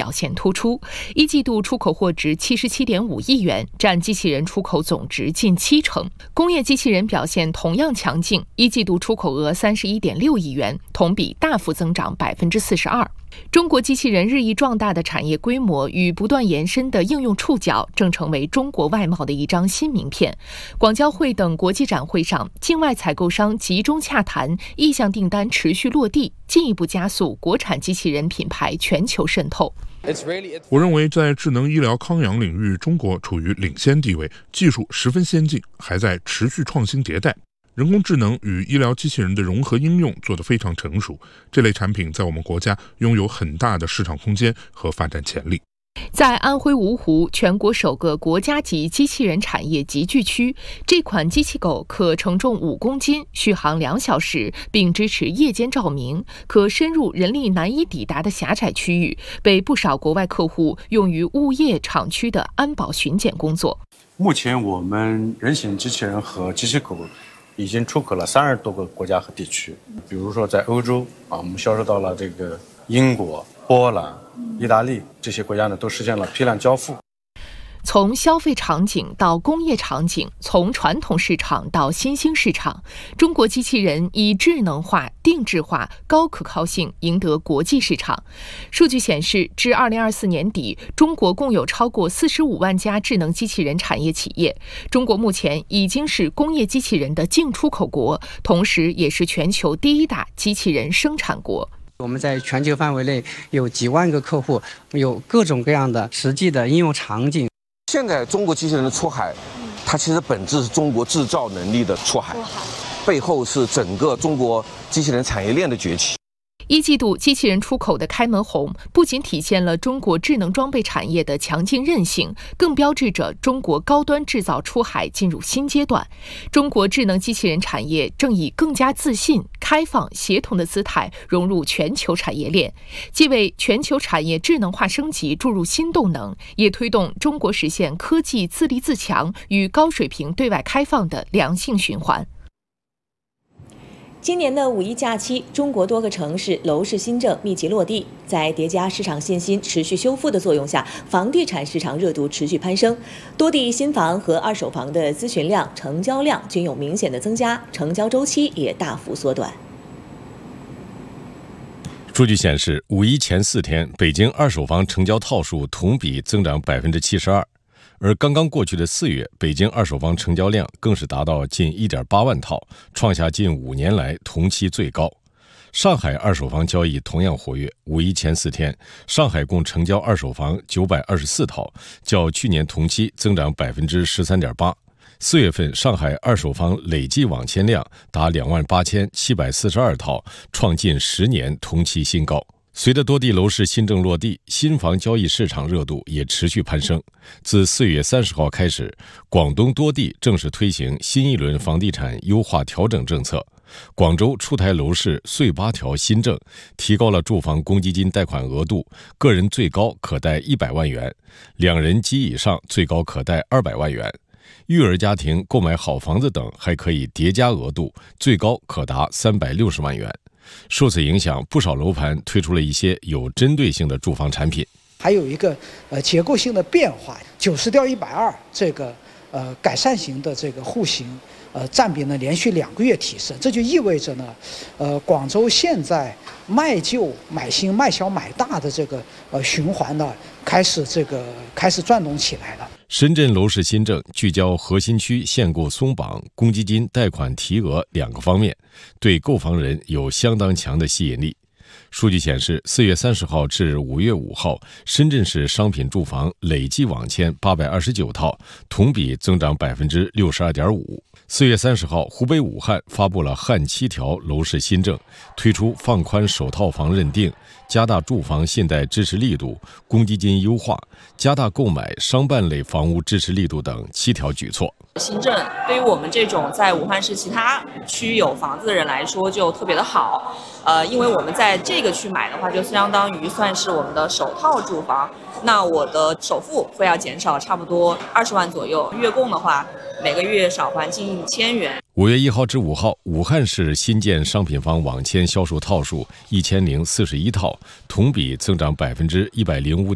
表现突出，一季度出口货值77.5亿元，占机器人出口总值近70%。工业机器人表现同样强劲，一季度出口额31.6亿元，同比大幅增长42%。中国机器人日益壮大的产业规模与不断延伸的应用触角，正成为中国外贸的一张新名片。广交会等国际展会上，境外采购商集中洽谈，意向订单持续落地，进一步加速国产机器人品牌全球渗透。 我认为在智能医疗康养领域，中国处于领先地位，技术十分先进，还在持续创新迭代。人工智能与医疗机器人的融合应用做得非常成熟，这类产品在我们国家拥有很大的市场空间和发展潜力。 在安徽芜湖，全国首个国家级机器人产业集聚区，这款机器狗可承重5公斤，续航2小时，并支持夜间照明，可深入人力难以抵达的狭窄区域，被不少国外客户用于物业厂区的安保巡检工作。 目前我们人形机器人和机器狗已经出口了30多个国家和地区，比如说在欧洲我们销售到了这个英国、波兰、意大利这些国家呢，都实现了批量交付。 从消费场景到工业场景，从传统市场到新兴市场，中国机器人以智能化、定制化、高可靠性赢得国际市场。数据显示，至2024年底，中国共有超过45万家智能机器人产业企业。中国目前已经是工业机器人的净出口国，同时也是全球第1大机器人生产国。 我们在全球范围内有几万个客户，有各种各样的实际的应用场景。 现在中国机器人的出海，它其实本质是中国制造能力的出海，背后是整个中国机器人产业链的崛起。 一季度机器人出口的开门红，不仅体现了中国智能装备产业的强劲韧性，更标志着中国高端制造出海进入新阶段。中国智能机器人产业正以更加自信、开放、协同的姿态融入全球产业链，既为全球产业智能化升级注入新动能，也推动中国实现科技自立自强与高水平对外开放的良性循环。 今年的5一假期，中国多个城市楼市新政密集落地，在叠加市场信心持续修复的作用下，房地产市场热度持续攀升，多地新房和二手房的咨询量、成交量均有明显的增加，成交周期也大幅缩短。 数据显示，5一前4天，北京二手房成交套数同比增长72%。而刚刚过去的4月，北京二手房成交量更是达到近 1.8 万套，创下近5年来同期最高。上海二手房交易同样活跃，5一前4天，上海共成交二手房924套，较去年同期增长 13.8%。4月份，上海二手房累计网签量达28742套，创近10年同期新高。随着多地楼市新政落地，新房交易市场热度也持续攀升。自4月30号开始，广东多地正式推行新一轮房地产优化调整政策。广州出台楼市税8条新政，提高了住房公积金贷款额度，个人最高可贷100万元，2人及以上最高可贷200万元。育儿家庭购买好房子等还可以叠加额度，最高可达360万元。受此影响，不少楼盘推出了一些有针对性的住房产品。 还有一个结构性的变化，90调120这个改善型的这个户型占比呢连续2个月提升，这就意味着呢广州现在卖旧买新卖小买大的这个循环呢开始转动起来了。 深圳楼市新政聚焦核心区限购松绑、公积金贷款提额2个方面，对购房人有相当强的吸引力。数据显示，4月30号至5月5号，深圳市商品住房累计网签829套，同比增长 62.5%。4月30号，湖北武汉发布了汉7条楼市新政，推出放宽首套房认定、加大住房信贷支持力度、公积金优化、加大购买商办类房屋支持力度等7条举措。 新政对于我们这种在武汉市其他区有房子的人来说就特别的好，因为我们在这个区买的话，就相当于算是我们的首套住房，那我的首付会要减少差不多20万左右，月供的话每个月少还近1000元。 5月1号至5号，武汉市新建商品房网签销售套数1041套，同比增长105%。